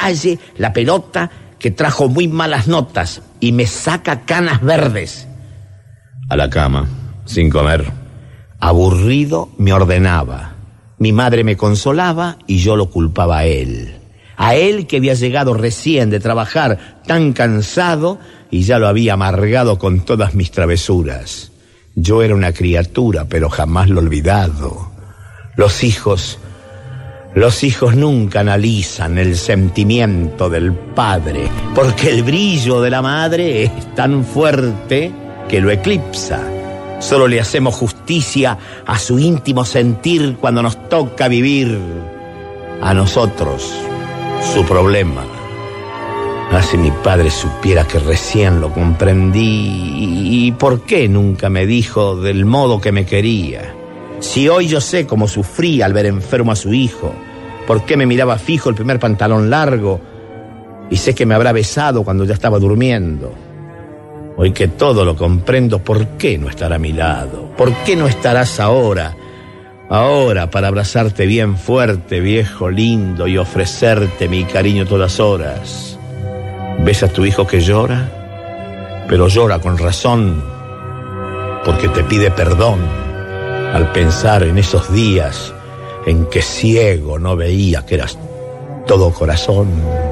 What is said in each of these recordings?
calle la pelota que trajo muy malas notas y me saca canas verdes. A la cama, sin comer. Aburrido me ordenaba. Mi madre me consolaba y yo lo culpaba a él. A él que había llegado recién de trabajar tan cansado y ya lo había amargado con todas mis travesuras. Yo era una criatura, pero jamás lo he olvidado. Los hijos nunca analizan el sentimiento del padre, porque el brillo de la madre es tan fuerte que lo eclipsa. Solo le hacemos justicia a su íntimo sentir cuando nos toca vivir a nosotros su problema. Ah, si mi padre supiera que recién lo comprendí, ¿y por qué nunca me dijo del modo que me quería? Si hoy yo sé cómo sufría al ver enfermo a su hijo, por qué me miraba fijo el primer pantalón largo, y sé que me habrá besado cuando ya estaba durmiendo. Hoy que todo lo comprendo, ¿por qué no estará a mi lado? ¿Por qué no estarás ahora? Ahora para abrazarte bien fuerte, viejo lindo, y ofrecerte mi cariño todas horas. ¿Ves a tu hijo que llora? Pero llora con razón, porque te pide perdón al pensar en esos días en que ciego no veía que eras todo corazón.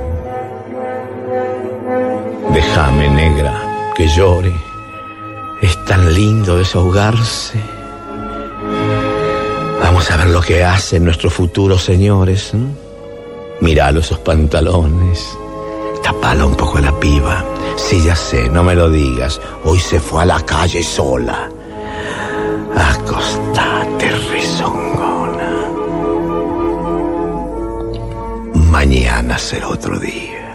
Déjame, negra, que llore. Es tan lindo desahogarse. Vamos a ver lo que hacen nuestros futuros señores. Míralo esos pantalones. Tapala un poco a la piba. Sí, ya sé, no me lo digas. Hoy se fue a la calle sola. Acostate, rezongona. Mañana será otro día.